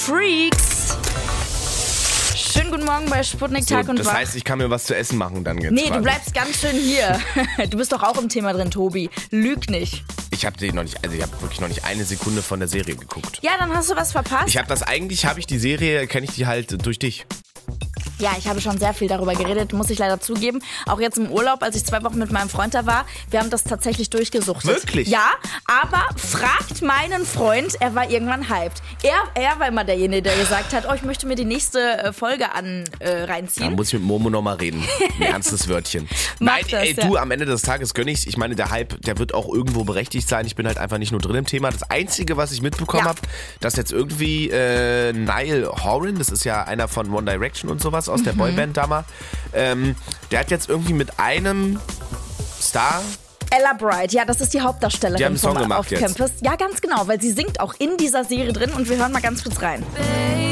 Freaks. Schönen guten Morgen bei Sputnik Tag und Wach. Das heißt, ich kann mir was zu essen machen dann jetzt. Nee, du bleibst ganz schön hier. Du bist doch auch im Thema drin, Tobi. Lüg nicht. Ich habe wirklich noch nicht eine Sekunde von der Serie geguckt. Ja, dann hast du was verpasst. Kenne ich die halt durch dich. Ja, ich habe schon sehr viel darüber geredet, muss ich leider zugeben. Auch jetzt im Urlaub, als ich 2 Wochen mit meinem Freund da war. Wir haben das tatsächlich durchgesuchtet. Wirklich? Ja, aber fragt meinen Freund, er war irgendwann hyped. Er war immer derjenige, der gesagt hat, ich möchte mir die nächste Folge reinziehen. Da muss ich mit Momo nochmal reden. Ein ernstes Wörtchen. Am Ende des Tages gönn ich's. Ich meine, der Hype, der wird auch irgendwo berechtigt sein. Ich bin halt einfach nicht nur drin im Thema. Das Einzige, was ich mitbekommen habe, dass jetzt irgendwie Niall Horan, das ist ja einer von One Direction und sowas, aus der Boyband damals, der hat jetzt irgendwie mit einem Star... Ella Bright, ja, das ist die Hauptdarstellerin die haben einen Song vom gemacht Auf Campus. Ja, ganz genau, weil sie singt auch in dieser Serie drin und wir hören mal ganz kurz rein.